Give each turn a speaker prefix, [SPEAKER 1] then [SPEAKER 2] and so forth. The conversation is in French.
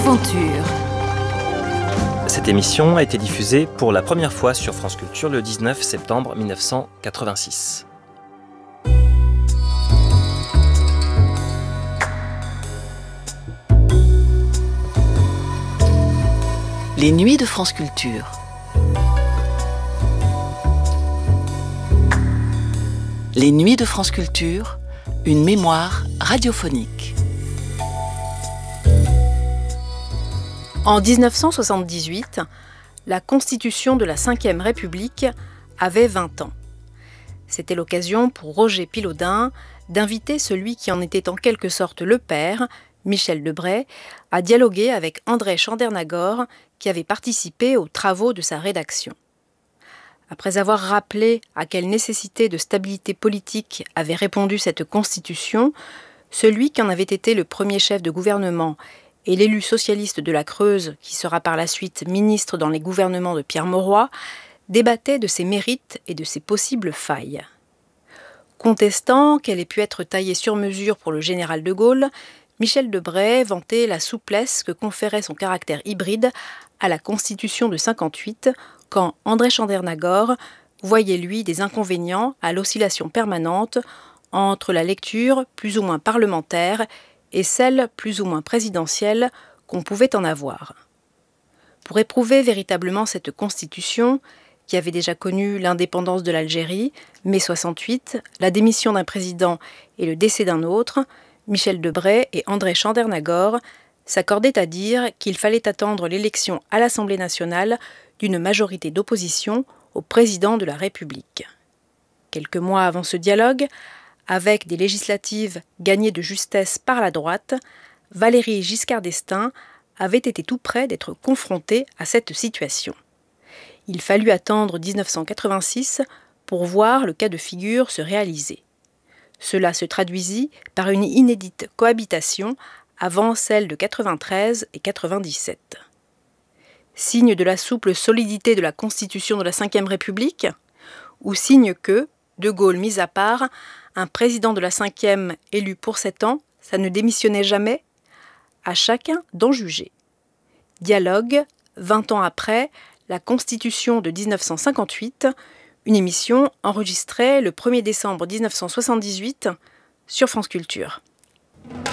[SPEAKER 1] Aventure.
[SPEAKER 2] Cette émission a été diffusée pour la première fois sur France Culture le 19 septembre 1986.
[SPEAKER 1] Les nuits de France Culture. Les nuits de France Culture, une mémoire radiophonique. En 1978, la Constitution de la Ve République avait 20 ans. C'était l'occasion pour Roger Pilaudin d'inviter celui qui en était en quelque sorte le père, Michel Debré, à dialoguer avec André Chandernagor, qui avait participé aux travaux de sa rédaction. Après avoir rappelé à quelle nécessité de stabilité politique avait répondu cette Constitution, celui qui en avait été le premier chef de gouvernement et l'élu socialiste de la Creuse, qui sera par la suite ministre dans les gouvernements de Pierre Mauroy, débattait de ses mérites et de ses possibles failles. Contestant qu'elle ait pu être taillée sur mesure pour le général de Gaulle, Michel Debré vantait la souplesse que conférait son caractère hybride à la Constitution de 1958, quand André Chandernagor voyait, lui, des inconvénients à l'oscillation permanente entre la lecture plus ou moins parlementaire et celle plus ou moins présidentielle qu'on pouvait en avoir. Pour éprouver véritablement cette Constitution, qui avait déjà connu l'indépendance de l'Algérie, mai 68, la démission d'un président et le décès d'un autre, Michel Debré et André Chandernagor s'accordaient à dire qu'il fallait attendre l'élection à l'Assemblée nationale d'une majorité d'opposition au président de la République. Quelques mois avant ce dialogue, avec des législatives gagnées de justesse par la droite, Valéry Giscard d'Estaing avait été tout près d'être confronté à cette situation. Il fallut attendre 1986 pour voir le cas de figure se réaliser. Cela se traduisit par une inédite cohabitation avant celle de 93 et 97. Signe de la souple solidité de la Constitution de la Ve République, ou signe que, De Gaulle mis à part, un président de la Ve élu pour 7 ans, ça ne démissionnait jamais? À chacun d'en juger. Dialogue, 20 ans après, la Constitution de 1958, une émission enregistrée le 1er décembre 1978 sur France Culture.